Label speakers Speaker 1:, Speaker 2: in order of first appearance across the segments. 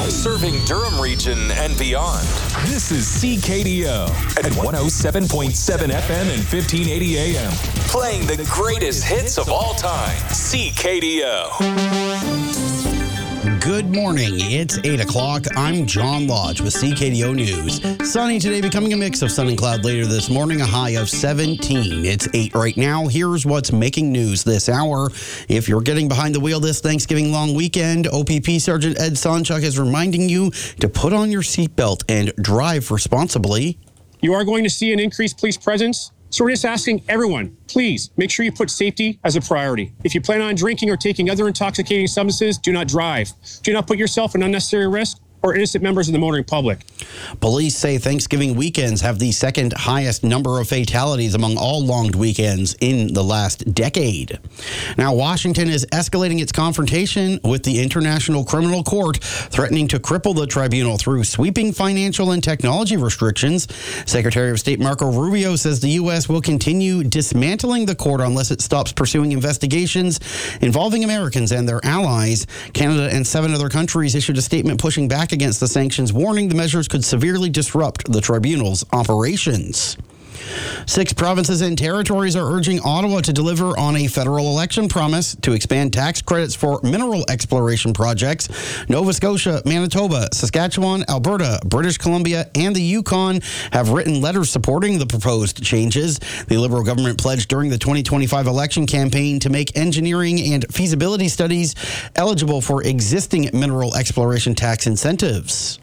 Speaker 1: serving Durham region and beyond. This is CKDO at 107.7 FM and 1580 AM. Playing the greatest hits of all time. CKDO.
Speaker 2: Good morning. It's 8 o'clock. I'm John Lodge with CKDO News. Sunny today, becoming a mix of sun and cloud later this morning, a high of 17. It's 8 right now. Here's what's making news this hour. If you're getting behind the wheel this Thanksgiving long weekend, OPP Sergeant Ed Sonchuk is reminding you to put on your seatbelt and drive responsibly.
Speaker 3: You are going to see an increased police presence. So we're just asking everyone, please make sure you put safety as a priority. If you plan on drinking or taking other intoxicating substances, do not drive. Do not put yourself in unnecessary risk or innocent members of the motoring public.
Speaker 2: Police say Thanksgiving weekends have the second highest number of fatalities among all longed weekends in the last decade. Now, Washington is escalating its confrontation with the International Criminal Court, threatening to cripple the tribunal through sweeping financial and technology restrictions. Secretary of State Marco Rubio says the U.S. will continue dismantling the court unless it stops pursuing investigations involving Americans and their allies. Canada and 7 other countries issued a statement pushing back against the sanctions, warning the measures could severely disrupt the tribunal's operations. 6 provinces and territories are urging Ottawa to deliver on a federal election promise to expand tax credits for mineral exploration projects. Nova Scotia, Manitoba, Saskatchewan, Alberta, British Columbia, and the Yukon have written letters supporting the proposed changes. The Liberal government pledged during the 2025 election campaign to make engineering and feasibility studies eligible for existing mineral exploration tax incentives.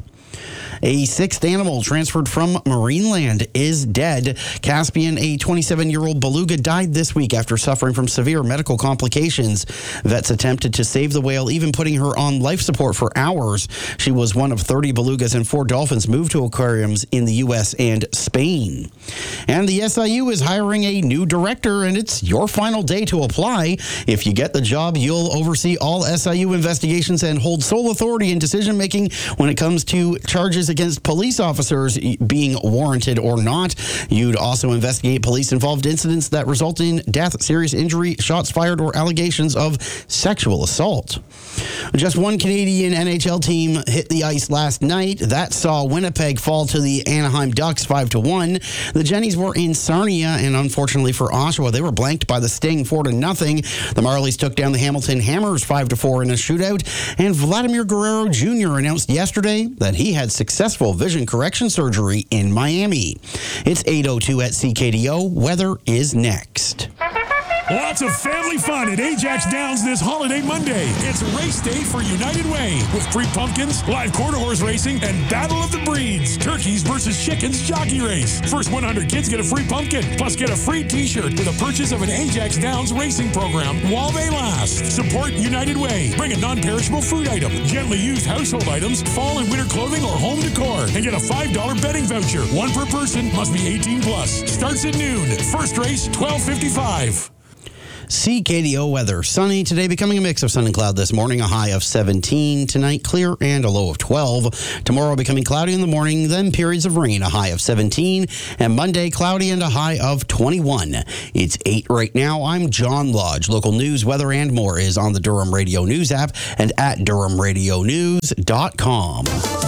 Speaker 2: A 6th animal transferred from Marineland is dead. Caspian, a 27-year-old beluga, died this week after suffering from severe medical complications. Vets attempted to save the whale, even putting her on life support for hours. She was one of 30 belugas and 4 dolphins moved to aquariums in the U.S. and Spain. And the SIU is hiring a new director, and it's your final day to apply. If you get the job, you'll oversee all SIU investigations and hold sole authority in decision-making when it comes to charges against police officers being warranted or not. You'd also investigate police-involved incidents that result in death, serious injury, shots fired, or allegations of sexual assault. Just one Canadian NHL team hit the ice last night. That saw Winnipeg fall to the Anaheim Ducks 5-1. The Jennies were in Sarnia, and unfortunately for Oshawa, they were blanked by the Sting 4-0. The Marlies took down the Hamilton Hammers 5-4 in a shootout, and Vladimir Guerrero Jr. announced yesterday that he had successful vision correction surgery in Miami. It's 8:02 at CKDO. Weather is next.
Speaker 4: Lots of family fun at Ajax Downs this holiday Monday. It's race day for United Way with free pumpkins, live quarter horse racing, and Battle of the Breeds. Turkeys versus chickens jockey race. First 100 kids get a free pumpkin, plus get a free t-shirt with a purchase of an Ajax Downs racing program while they last. Support United Way. Bring a non-perishable food item, gently used household items, fall and winter clothing, or home decor, and get a $5 betting voucher. One per person, must be 18 plus. Starts at noon. First race, 12:55.
Speaker 2: CKDO weather. Sunny today, becoming a mix of sun and cloud this morning, a high of 17. Tonight, clear and a low of 12. Tomorrow, becoming cloudy in the morning, then periods of rain, a high of 17. And Monday, cloudy and a high of 21. It's 8 right now. I'm John Lodge. Local news, weather, and more is on the Durham Radio News app and at DurhamRadioNews.com.